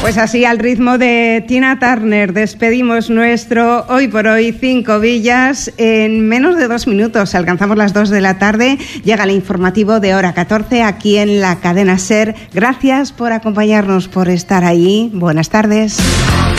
Pues así, al ritmo de Tina Turner, despedimos nuestro Hoy por Hoy 5 Villas. En menos de 2 minutos alcanzamos las 2 de la tarde. Llega el informativo de hora 14 aquí en la cadena SER. Gracias por acompañarnos, por estar ahí. Buenas tardes.